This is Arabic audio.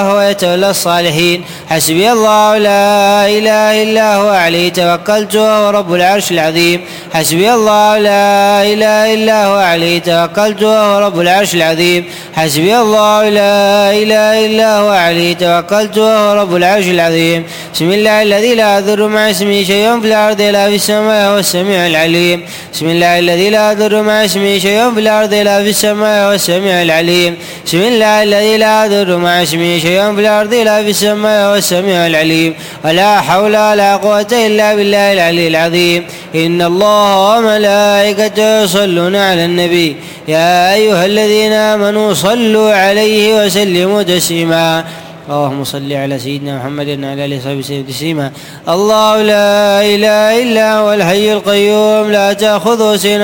ويتولى الصالحين. حسبي الله لا إله إلا هو عليه توكلت وهو رب العرش العظيم. حسبي الله لا إله إلا هو عليه توكلت وهو رب العرش العظيم. حسبي الله لا إله إلا هو عليه توكلت وهو رب العرش العظيم. بسم الله الذي لا يضر مع اسمه شيء في الأرض ولا في السماء وهو السميع العليم. بسم الله الذي لا يضر مع اسمه شيء في الأرض ولا في السماء وهو السميع العليم. بسم الله الذي لا يضر مع اسمه شيء في الأرض ولا في السماء وهو السميع العليم. ولا حول ولا قوة إلا بالله العلي العظيم. إن الله وملائكته يصلون على النبي يا أيها الذين آمنوا صلوا عليه وسلموا تسليما. اللهم صل على سيدنا محمد وعلى آله وصحبه وسلم تسليما. الله لا إله إلا هو الحي القيوم لا تأخذه سنة